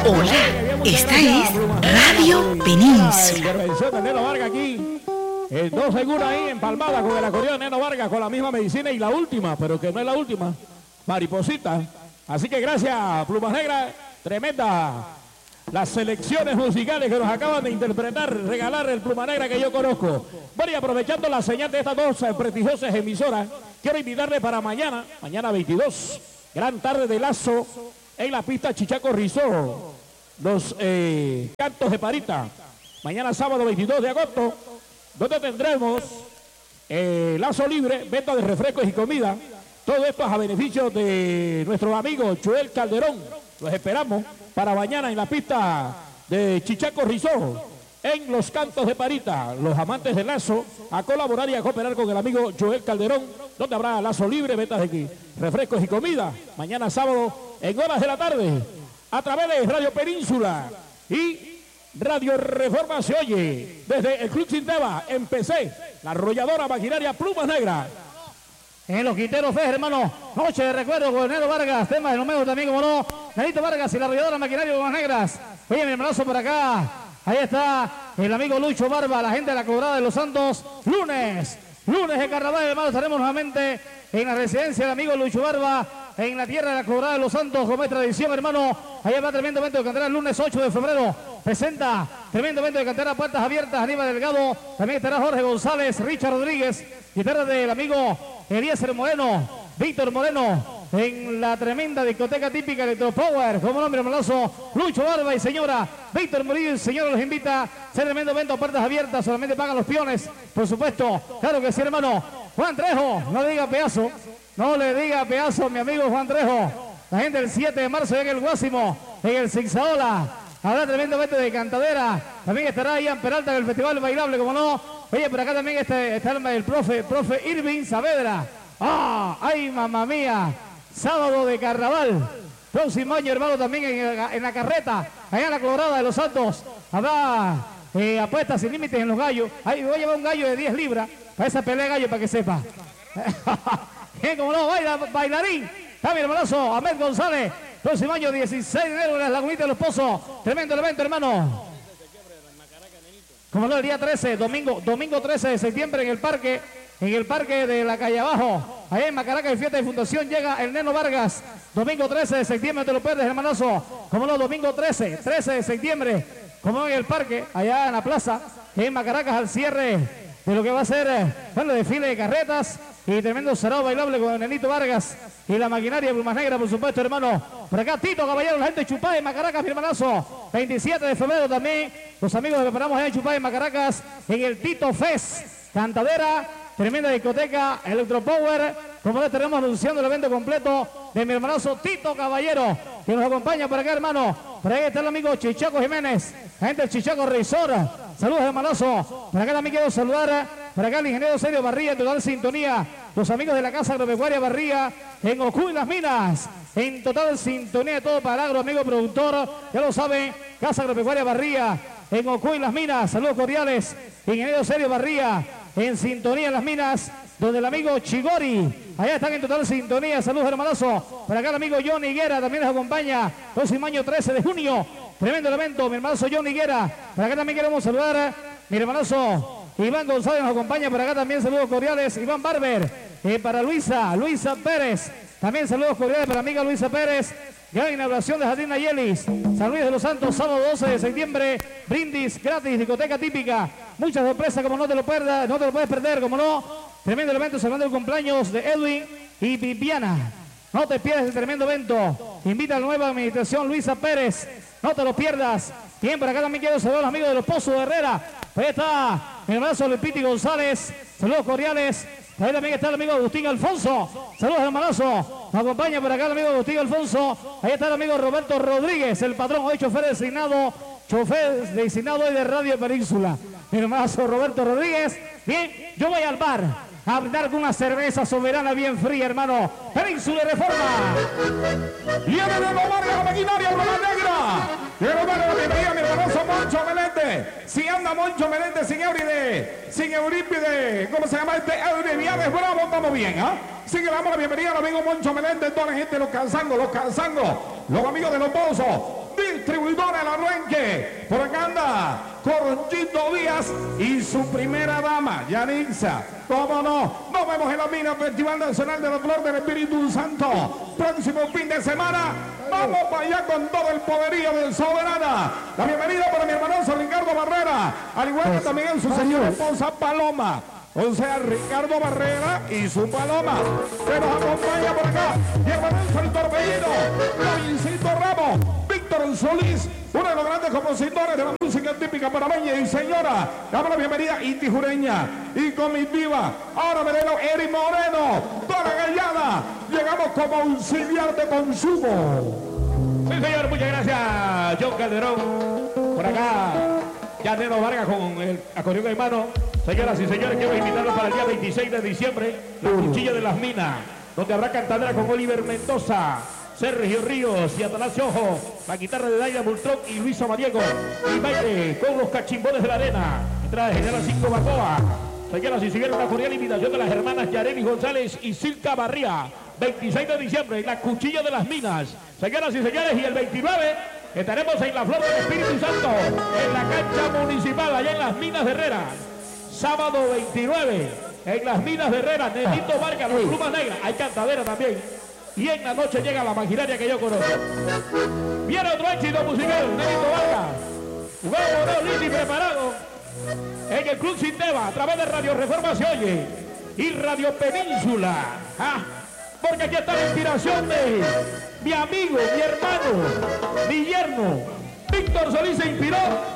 Hola, esta es Radio Península. Intervención de Neno Vargas aquí. Dos seguras ahí empalmadas con el acordeón de Neno Vargas con la misma medicina y la última, pero que no es la última, mariposita. Así que gracias, Plumas Negras, tremenda las selecciones musicales que nos acaban de interpretar, regalar el Pluma Negra que yo conozco. Bueno, y aprovechando la señal de estas dos prestigiosas emisoras, quiero invitarle para mañana 22, gran tarde de lazo en la pista Chichaco Rizó, los cantos de Parita. Mañana sábado 22 de agosto, donde tendremos lazo libre, venta de refrescos y comida. Todo esto a beneficio de nuestro amigo Joel Calderón. Los esperamos para mañana en la pista de Chichaco Rizó, en los cantos de Parita. Los amantes del lazo a colaborar y a cooperar con el amigo Joel Calderón, donde habrá lazo libre, ventas de refrescos y comida. Mañana sábado en horas de la tarde, a través de Radio Península y Radio Reforma se oye desde el Club Sinteba en PC, la arrolladora maquinaria Plumas Negras. En los Quinteros Fez, hermano, noche de recuerdo con Neno Vargas, tema de número también, como no, Nenito Vargas y la arrolladora maquinaria Plumas Negras. Oye, mi hermanazo por acá, ahí está el amigo Lucho Barba, la gente de la Cobrada de los Santos, lunes de carnaval, hermano, estaremos nuevamente en la residencia del amigo Lucho Barba, en la tierra de la Cobrada de los Santos, como es tradición, hermano. Allá va tremendo evento de cantera el lunes 8 de febrero. Presenta tremendo evento de cantera, puertas abiertas, Aníbal Delgado. También estará Jorge González, Richard Rodríguez, guitarra del amigo Eliezer Moreno, Víctor Moreno, en la tremenda discoteca típica Electropower. Como nombre, hermanazo, Lucho Barba y señora Víctor Murillo. Y señora los invita a hacer tremendo evento, puertas abiertas, solamente pagan los peones, por supuesto. Claro que sí, hermano. Juan Trejo, no le diga pedazo. No le diga pedazo, mi amigo Juan Trejo. La gente el 7 de marzo en el Guásimo, en el Zigzaola. Habrá tremendo evento de cantadera. También estará Ian Peralta en el Festival Bailable, como no. Oye, por acá también está el profe Irving Saavedra. ¡Ah! ¡Ay, mamá mía! Sábado de carnaval. Próximo año, hermano, también en la carreta, allá en la Colorada de los Santos. Habrá apuestas sin límites en los gallos. Ahí voy a llevar un gallo de 10 libras para esa pelea de gallo, para que sepa. Bien, como no, bailarín. Está mi hermanazo, Ahmed González. Próximo año, 16 de enero, en las Lagunitas de los Pozos. Tremendo evento, hermano. Como no, el día 13, domingo 13 de septiembre en el parque de la calle abajo. Allá en Macaraca, en fiesta de fundación, llega el Neno Vargas. Domingo 13 de septiembre, te lo pierdes, hermanazo. Como no, domingo 13 de septiembre, como en el parque, allá en la plaza, en Macaracas, al cierre de lo que va a ser, bueno, desfile de carretas y tremendo sarao bailable con el Nenito Vargas y la maquinaria de Plumas Negras, por supuesto, hermano. Por acá, Tito Caballero, la gente de Chupá de Macaracas, mi hermanazo. 27 de febrero también, los amigos que preparamos allá en Chupá de Macaracas, en el Tito Fest, cantadera, tremenda discoteca, Electropower. Como ya tenemos anunciando el evento completo de mi hermanazo Tito Caballero, que nos acompaña por acá, hermano. Por ahí está el amigo Chichaco Jiménez, la gente del Chichaco Resort. Saludos, hermanazo. Por acá también quiero saludar, por acá el ingeniero Sergio Barría, en total sintonía. Los amigos de la Casa Agropecuaria Barría, en Ocuy Las Minas, en total sintonía de todo para el agro, amigo productor. Ya lo saben, Casa Agropecuaria Barría, en Ocuy Las Minas. Saludos cordiales, ingeniero Sergio Barría, en sintonía en Las Minas, donde el amigo Chigori, allá están en total sintonía. Saludos, hermanazo. Por acá el amigo John Higuera también nos acompaña. Próximo año 13 de junio. Tremendo evento, mi hermanazo John Higuera. Por acá también queremos saludar mi hermanazo Iván González, nos acompaña. Por acá también saludos cordiales. Iván Barber. Para Luisa Pérez. También saludos cordiales para la amiga Luisa Pérez. Gran inauguración de Jardín Nayelis, San Luis de los Santos, sábado 12 de septiembre. Brindis gratis, discoteca típica. Muchas sorpresas, como no te lo puedes perder, como no. Tremendo evento, celebrando el cumpleaños de Edwin y Viviana. No te pierdas el tremendo evento. Invita a la nueva administración Luisa Pérez. No te lo pierdas. Bien, por acá también quiero saludar a los amigos de los Pozos de Herrera. Ahí está mi hermanazo Lupiti González. Saludos cordiales. Ahí también está el amigo Agustín Alfonso. Saludos, hermanazo. Nos acompaña por acá el amigo Agustín Alfonso. Ahí está el amigo Roberto Rodríguez, el patrón, hoy chofer designado hoy de Radio Península. Mi hermanazo Roberto Rodríguez. Bien, yo voy al bar a brindar con una cerveza soberana bien fría, hermano. Península Reforma. Viene de Neno Vargas, la maquinaria Plumas Negras. Neno Vargas, la bienvenida, mi hermanazo Moncho Meléndez. Si anda Moncho Meléndez sin Eurípide, ¿cómo se llama este? Euripides Bravo, estamos bien, ¿ah? Así que le damos la bienvenida al amigo Moncho Meléndez, toda la gente, los canzangos, los amigos de los Pozos. distribuidor El Arranque. Por acá anda Corchito Díaz y su primera dama, Yanixa. ¿Cómo no? Nos vemos en la mina Festival Nacional de la Flor del Espíritu Santo. Próximo fin de semana. Vamos para allá con todo el poderío del Soberana. La bienvenida para mi hermanoso Ricardo Barrera, al igual que también su señora esposa Paloma. O sea, Ricardo Barrera y su Paloma, que nos acompaña por acá. Y hermanoso el Torbellino, Davincito Ramos, Víctor Solís, uno de los grandes compositores de la música típica panameña. Y señora, damos la bienvenida a Iti Jureña y comitiva. Ahora veremos Eri Moreno, toda la gallada. Llegamos como auxiliar de consumo. Sí, señor, muchas gracias, John Calderón. Por acá, Yanero Vargas con el acordeón en mano. Señoras y señores, quiero invitarlos para el día 26 de diciembre, la Cuchilla de las Minas, donde habrá cantadera con Oliver Mendoza, Sergio Ríos y Atanasio Ojo, la guitarra de Daida Bultrón y Luis Samaniego, y baile con los cachimbones de la arena, entrada de General 5 Bacoa. Señoras y señores, una cordial invitación de las hermanas Yareli González y Silca Barría, 26 de diciembre, la Cuchilla de las Minas. Señoras y señores, y el 29 estaremos en la Flor del Espíritu Santo, en la cancha municipal, allá en las Minas de Herrera. Sábado 29, en las Minas de Herrera, Nenito Vargas, los Plumas Negras, hay cantadera también. Y en la noche llega la maquinaria que yo conozco. Viene otro éxito musical, Nenito Vargas. Huevo, listo y preparado. En el Club Sinteva, a través de Radio Reforma se oye. Y Radio Península. Porque aquí está la inspiración de mi amigo, mi hermano, mi yerno. Víctor Solís se inspiró